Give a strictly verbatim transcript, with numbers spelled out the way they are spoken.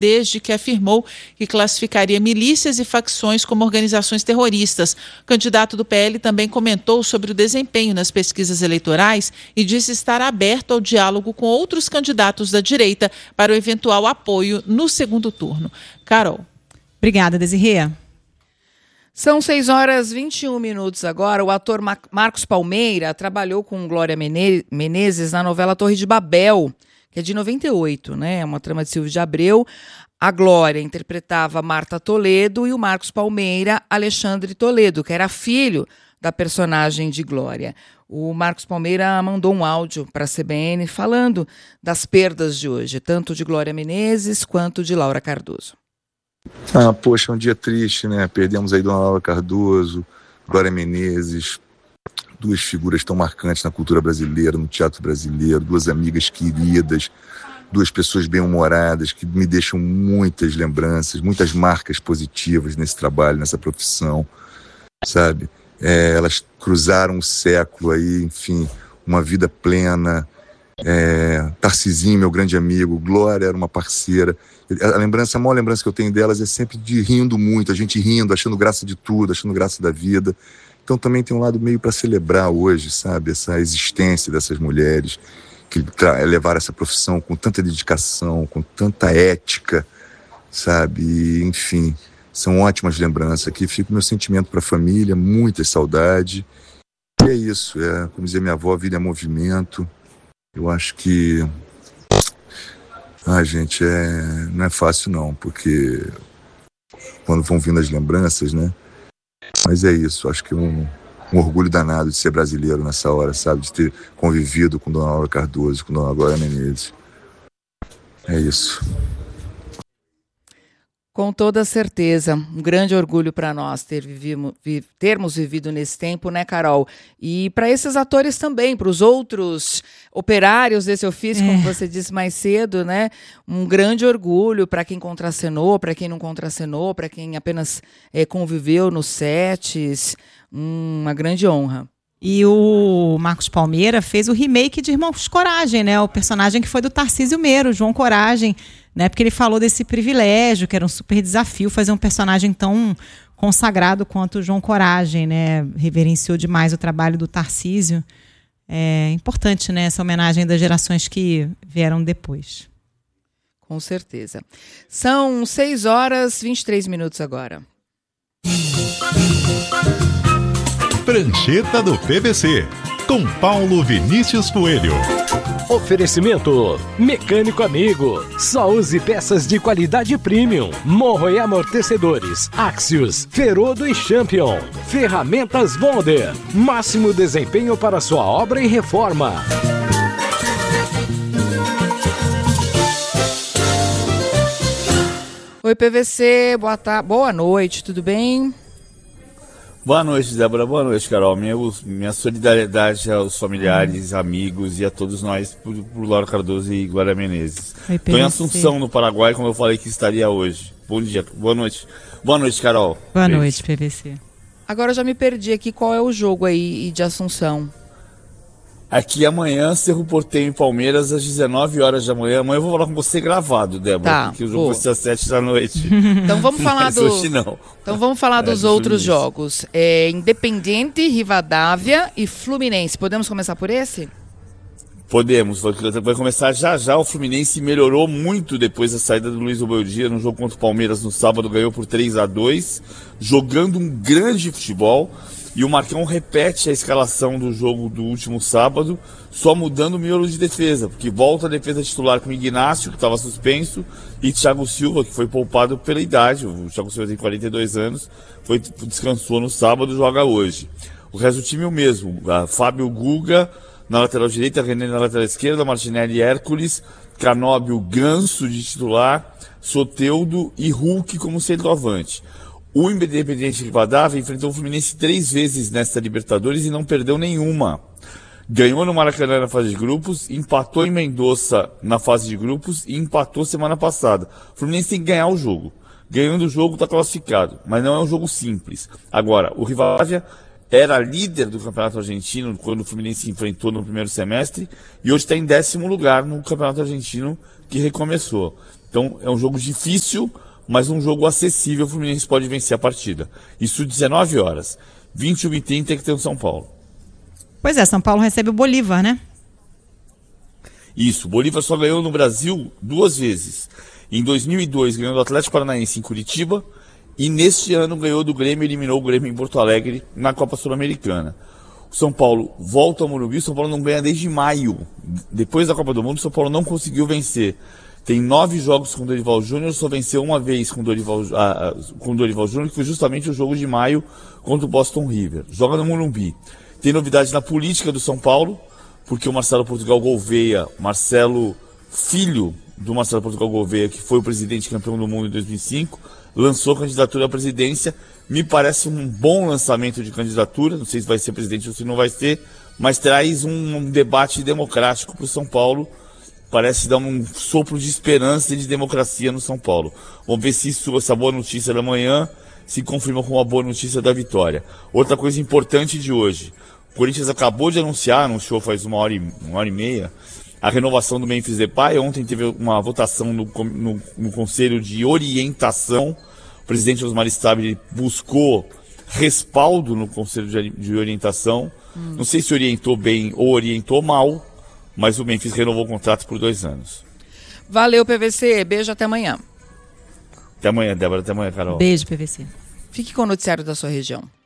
desde que afirmou que classificaria milícias e facções como organizações terroristas. O candidato do P L também comentou sobre o desempenho nas pesquisas eleitorais e disse estar aberto ao diálogo com outros candidatos da direita para o eventual apoio no segundo turno. Carol. Obrigada, Desirê. São seis horas e vinte e um minutos agora. O ator Mar- Marcos Palmeira trabalhou com Glória Mene- Menezes na novela Torre de Babel, que é de noventa e oito, né? É uma trama de Silvio de Abreu. A Glória interpretava Marta Toledo e o Marcos Palmeira, Alexandre Toledo, que era filho da personagem de Glória. O Marcos Palmeira mandou um áudio para a C B N falando das perdas de hoje, tanto de Glória Menezes quanto de Laura Cardoso. Ah, poxa, é um dia triste, né? Perdemos aí Dona Laura Cardoso, Glória Menezes, duas figuras tão marcantes na cultura brasileira, no teatro brasileiro, duas amigas queridas, duas pessoas bem-humoradas que me deixam muitas lembranças, muitas marcas positivas nesse trabalho, nessa profissão, sabe? É, elas cruzaram o século aí, enfim, uma vida plena. É, Tarcisinho, meu grande amigo, Glória era uma parceira. A lembrança, a maior lembrança que eu tenho delas é sempre de rindo muito, a gente rindo, achando graça de tudo, achando graça da vida. Então também tem um lado meio para celebrar hoje, sabe, essa existência dessas mulheres que tra- levaram essa profissão com tanta dedicação, com tanta ética, sabe, e, enfim, são ótimas lembranças. Aqui fica o meu sentimento para a família, muita saudade. E é isso, é, como dizia minha avó, vida é movimento. Eu acho que, ah, gente, é, não é fácil não, porque quando vão vindo as lembranças, né? Mas é isso, acho que é um, um orgulho danado de ser brasileiro nessa hora, sabe? De ter convivido com Dona Laura Cardoso, com Dona Glória Menezes. É isso. Com toda certeza, um grande orgulho para nós ter vivido, vi, termos vivido nesse tempo, né, Carol? E para esses atores também, para os outros operários desse ofício, é. como você disse mais cedo, né? Um grande orgulho para quem contracenou, para quem não contracenou, para quem apenas é, conviveu nos sets, uma grande honra. E o Marcos Palmeira fez o remake de Irmãos Coragem, né? O personagem que foi do Tarcísio Meiro, João Coragem, né? Porque ele falou desse privilégio, que era um super desafio fazer um personagem tão consagrado quanto o João Coragem, né? Reverenciou demais o trabalho do Tarcísio. É importante, né? Essa homenagem das gerações que vieram depois. Com certeza. São seis horas e vinte e três minutos agora. Prancheta do P V C, com Paulo Vinícius Coelho. Oferecimento Mecânico Amigo. Só use peças de qualidade premium. Morro e amortecedores Axios, Ferodo e Champion. Ferramentas Bonder. Máximo desempenho para sua obra e reforma. Oi, P V C, boa, ta- boa noite, tudo bem? Boa noite, Débora. Boa noite, Carol. Minha, minha solidariedade aos familiares, amigos e a todos nós por, por Laura Cardoso e Glória Menezes. Estou em Assunção, no Paraguai, como eu falei que estaria hoje. Bom dia, boa noite. Boa noite, Carol. Boa Beijo. noite, P V C. Agora eu já me perdi aqui, qual é o jogo aí de Assunção? Aqui amanhã, Cerro Porteño e Palmeiras, às dezenove horas da manhã. Amanhã eu vou falar com você gravado, Débora, tá, porque o jogo vai ser às sete da noite. Então vamos falar do... hoje não. Então vamos falar dos é, outros jogos. É, Independiente, Rivadavia e Fluminense. Podemos começar por esse? Podemos. Vai começar já já. O Fluminense melhorou muito depois da saída do Luiz Oboidia no jogo contra o Palmeiras no sábado. Ganhou por três a dois, jogando um grande futebol. E o Marcão repete a escalação do jogo do último sábado, só mudando o miolo de defesa, porque volta a defesa titular com o Ignacio, que estava suspenso, e Thiago Silva, que foi poupado pela idade. O Thiago Silva tem quarenta e dois anos, foi, descansou no sábado, joga hoje. O resto do time é o mesmo. A Fábio Guga na lateral direita, René na lateral esquerda, Martinelli e Hércules, Canóbio Ganso de titular, Soteldo e Hulk como centroavante. O Independiente Rivadavia enfrentou o Fluminense três vezes nesta Libertadores e não perdeu nenhuma. Ganhou no Maracanã na fase de grupos, empatou em Mendoza na fase de grupos e empatou semana passada. O Fluminense tem que ganhar o jogo. Ganhando o jogo está classificado, mas não é um jogo simples. Agora, o Rivadavia era líder do Campeonato Argentino quando o Fluminense enfrentou no primeiro semestre e hoje está em décimo lugar no Campeonato Argentino que recomeçou. Então é um jogo difícil, mas um jogo acessível. O Fluminense pode vencer a partida. Isso dezenove horas. vinte e uma e trinta tem que ter o São Paulo. Pois é, São Paulo recebe o Bolívar, né? Isso, o Bolívar só ganhou no Brasil duas vezes. Em dois mil e dois ganhou do Atlético Paranaense em Curitiba e neste ano ganhou do Grêmio e eliminou o Grêmio em Porto Alegre na Copa Sul-Americana. O São Paulo volta ao Morumbi, o São Paulo não ganha desde maio. Depois da Copa do Mundo, o São Paulo não conseguiu vencer. Tem nove jogos com o Dorival Júnior, só venceu uma vez com o Dorival, ah, com o Dorival Júnior, que foi justamente o jogo de maio contra o Boston River. Joga no Morumbi. Tem novidade na política do São Paulo, porque o Marcelo Portugal Gouveia, Marcelo, filho do Marcelo Portugal Gouveia, que foi o presidente campeão do mundo em dois mil e cinco, lançou candidatura à presidência. Me parece um bom lançamento de candidatura, não sei se vai ser presidente ou se não vai ser, mas traz um debate democrático para o São Paulo. Parece dar um sopro de esperança e de democracia no São Paulo. Vamos ver se isso, essa boa notícia da manhã se confirma com uma boa notícia da vitória. Outra coisa importante de hoje, o Corinthians acabou de anunciar, anunciou faz uma hora e, uma hora e meia, a renovação do Memphis Depay. Ontem teve uma votação no, no, no Conselho de Orientação. O presidente Osmar Stabile buscou respaldo no Conselho de, de Orientação. Hum. Não sei se orientou bem ou orientou mal, mas o Memphis renovou o contrato por dois anos. Valeu, P V C. Beijo, até amanhã. Até amanhã, Débora. Até amanhã, Carol. Beijo, P V C. Fique com o noticiário da sua região.